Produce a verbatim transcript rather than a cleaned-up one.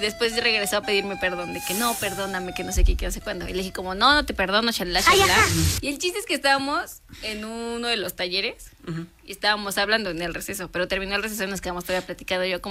después regresó a pedirme perdón, de que no, perdóname, que no sé qué, que no sé cuándo. Y le dije como, no, no te perdono, shalala, shalala. Y el chiste es que estábamos en uno de los talleres uh-huh. y estábamos hablando en el receso, pero terminó el receso y nos quedamos todavía platicando. Yo como